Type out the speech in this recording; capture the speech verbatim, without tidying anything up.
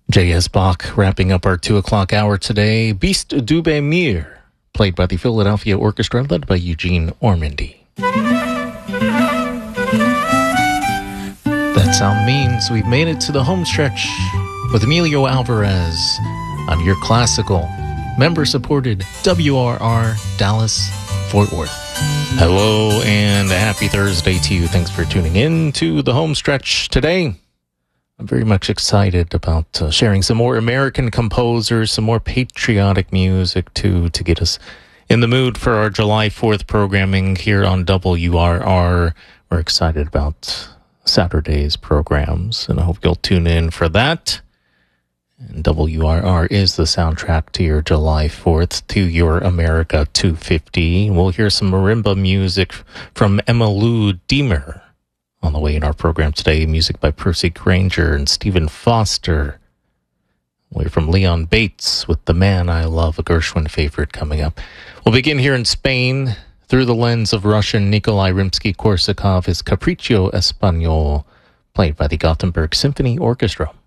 J S. Bach wrapping up our two o'clock hour today. Beast du Mir, played by the Philadelphia Orchestra, led by Eugene Ormandy. That sound means we've made it to the home stretch with Emilio Alvarez on your classical, member-supported W R R Dallas Fort Worth. Hello and a happy Thursday to you. Thanks for tuning in to the home stretch today. I'm very much excited about uh, sharing some more American composers, some more patriotic music too, to get us in the mood for our July fourth programming here on W R R. We're excited about Saturday's programs, and I hope you'll tune in for that. And W R R is the soundtrack to your July fourth, to your America two fifty. We'll hear some marimba music from Emmylou Deemer on the way in our program today. Music by Percy Granger and Stephen Foster. We'll hear from Leon Bates with The Man I Love, a Gershwin favorite, coming up. We'll begin here in Spain through the lens of Russian Nikolai Rimsky-Korsakov, his Capriccio Español, played by the Gothenburg Symphony Orchestra.